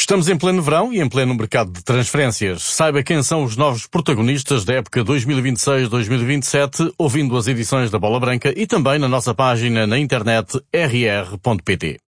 Estamos em pleno verão e em pleno mercado de transferências. Saiba quem são os novos protagonistas da época 2026-2027, ouvindo as edições da Bola Branca e também na nossa página na internet rr.pt.